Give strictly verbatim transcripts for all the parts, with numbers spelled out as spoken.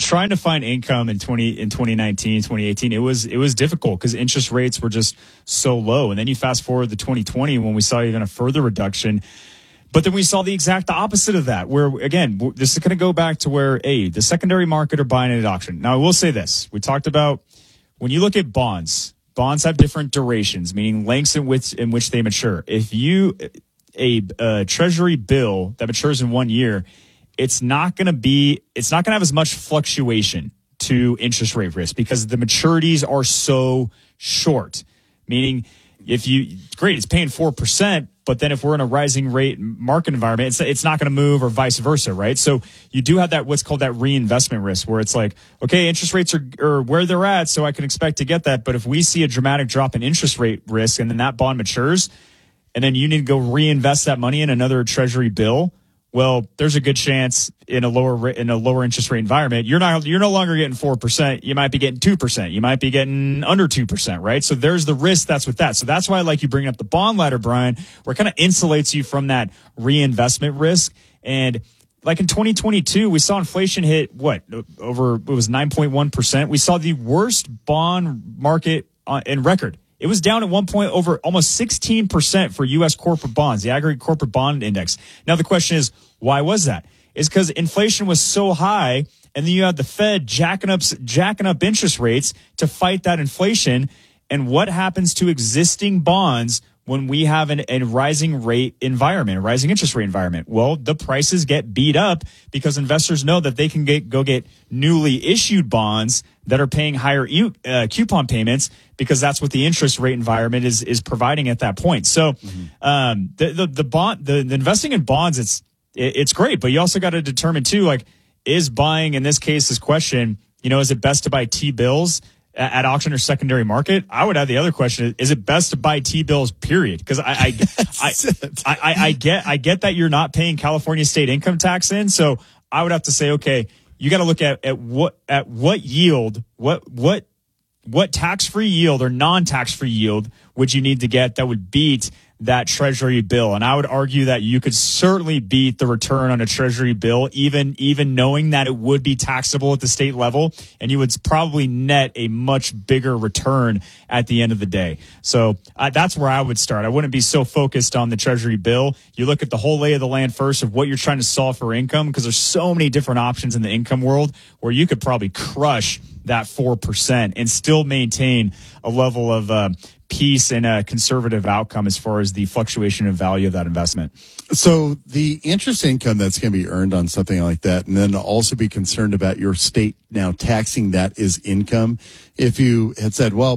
trying to find income in twenty in twenty nineteen, twenty eighteen, it was it was difficult because interest rates were just so low. And then you fast forward to twenty twenty when we saw even a further reduction. But then we saw the exact opposite of that, where, again, this is going to go back to where, A, the secondary market are buying at auction. Now, I will say this. We talked about when you look at bonds, bonds have different durations, meaning lengths in which, in which they mature. If you, a, a treasury bill that matures in one year, it's not going to be, it's not going to have as much fluctuation to interest rate risk because the maturities are so short, meaning if you, great, it's paying four percent, but then if we're in a rising rate market environment, it's, it's not going to move or vice versa, right? So you do have that, what's called that reinvestment risk where it's like, okay, interest rates are, are where they're at, so I can expect to get that. But if we see a dramatic drop in interest rate risk and then that bond matures and then you need to go reinvest that money in another treasury bill, well, there's a good chance in a lower in a lower interest rate environment, you're not you're no longer getting four percent. You might be getting two percent. You might be getting under two percent, right? So there's the risk that's with that. So that's why I like you bringing up the bond ladder, Brian, where it kind of insulates you from that reinvestment risk. And like in twenty twenty-two, we saw inflation hit what over it was nine point one percent. We saw the worst bond market in record. It was down at one point over almost sixteen percent for U S corporate bonds, the aggregate corporate bond index. Now, the question is, why was that? It's because inflation was so high, and then you had the Fed jacking up, jacking up interest rates to fight that inflation. And what happens to existing bonds when we have an, a rising rate environment, a rising interest rate environment? Well, the prices get beat up because investors know that they can get, go get newly issued bonds that are paying higher uh, coupon payments because that's what the interest rate environment is is providing at that point. So, mm-hmm. um, the, the the bond, the, the investing in bonds, it's it, it's great, but you also got to determine too, like, is buying in this case, this question, you know, is it best to buy T-bills at, at auction or secondary market? I would have the other question: is it best to buy T-bills? Period. Because I I, I, I, I I get I get that you're not paying California state income tax in, so I would have to say, okay, you got to look at, at what at what yield, what what what tax-free yield or non-tax-free yield would you need to get that would beat that treasury bill? And I would argue that you could certainly beat the return on a treasury bill, even even knowing that it would be taxable at the state level, and you would probably net a much bigger return at the end of the day. So uh, that's where I would start. I wouldn't be so focused on the treasury bill. You look at the whole lay of the land first of what you're trying to solve for income, because there's so many different options in the income world where you could probably crush that four percent and still maintain a level of uh, peace and a conservative outcome as far as the fluctuation of value of that investment. So the interest income that's going to be earned on something like that, and then also be concerned about your state now taxing that as income. If you had said, well,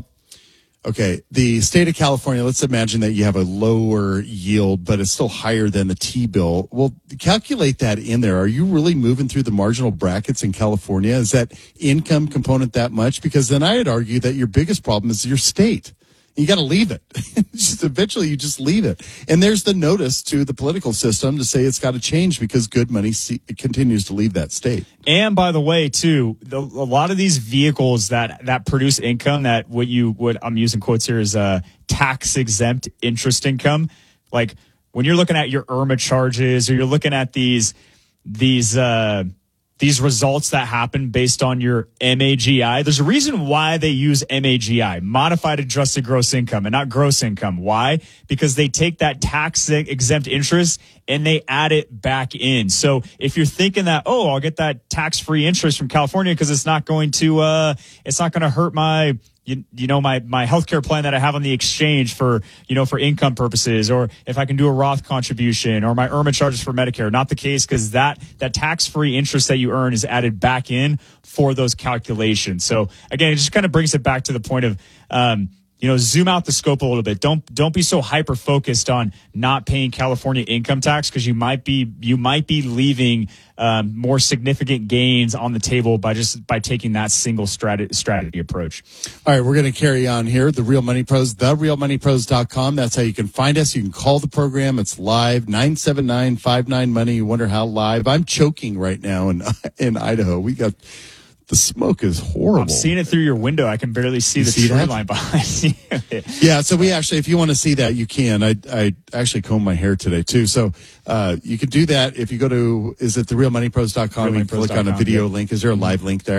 okay, the state of California, let's imagine that you have a lower yield, but it's still higher than the T-bill. Well, calculate that in there. Are you really moving through the marginal brackets in California? Is that income component that much? Because then I'd argue that your biggest problem is your state. You got to leave it. Just eventually, you just leave it. And there's the notice to the political system to say it's got to change because good money see, continues to leave that state. And by the way, too, the, a lot of these vehicles that that produce income, that what you what I'm using quotes here is uh, tax exempt interest income. Like when you're looking at your I R M A charges, or you're looking at these these. Uh, These results that happen based on your M A G I. There's a reason why they use M A G I, modified adjusted gross income, and not gross income. Why? Because they take that tax exempt interest and they add it back in. So if you're thinking that, oh, I'll get that tax-free interest from California because it's not going to, uh, it's not going to hurt my, you, you know, my, my healthcare plan that I have on the exchange for, you know, for income purposes, or if I can do a Roth contribution, or my I R M A charges for Medicare. Not the case, because that, that tax-free interest that you earn is added back in for those calculations. So again, it just kind of brings it back to the point of, um, you know, zoom out the scope a little bit. Don't don't be so hyper focused on not paying California income tax, because you might be you might be leaving um, more significant gains on the table by just by taking that single strategy strategy approach. All right, we're going to carry on here. The Real Money Pros, the real money pros dot com. That's how you can find us. You can call the program. It's live, nine seven nine, five nine money. You wonder how live. I'm choking right now in in Idaho. We got. The smoke is horrible. I'm seeing it through your window. I can barely see you the see tree that? line behind you. Yeah, so we actually, if you want to see that, you can. I I actually combed my hair today, too. So uh, you can do that if you go to, is it the real money pros dot com? You click on a video link. Is there a live link there?